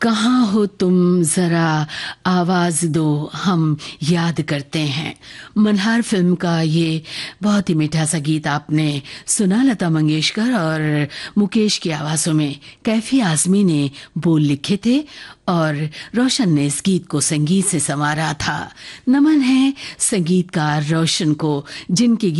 कहाँ हो तुम जरा आवाज दो हम याद करते हैं। मल्हार फिल्म का ये बहुत ही मीठा सा गीत आपने सुना। लता मंगेशकर और मुकेश की आवाजों में कैफी आजमी ने बोल लिखे थे और रोशन ने इस गीत को संगीत से संवारा था। नमन है संगीतकार रोशन को, जिनके